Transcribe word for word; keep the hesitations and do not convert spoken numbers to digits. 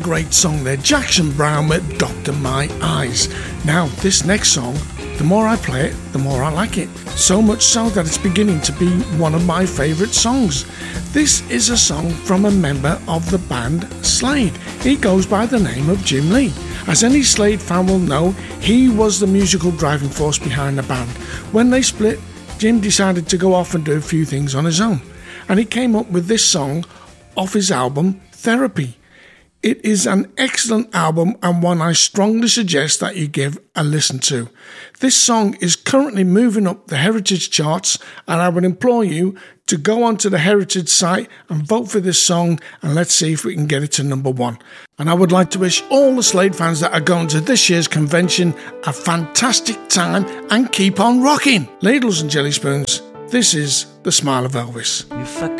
great song there, Jackson Browne with Doctor My Eyes. Now, this next song, the more I play it, the more I like it. So much so that it's beginning to be one of my favourite songs. This is a song from a member of the band Slade. He goes by the name of Jim Lee. As any Slade fan will know, he was the musical driving force behind the band. When they split, Jim decided to go off and do a few things on his own. And he came up with this song off his album Therapy. It is an excellent album and one I strongly suggest that you give a listen to. This song is currently moving up the Heritage charts, and I would implore you to go onto the Heritage site and vote for this song, and let's see if we can get it to number one. And I would like to wish all the Slade fans that are going to this year's convention a fantastic time and keep on rocking. Ladles and jelly spoons, this is The Smile of Elvis. If I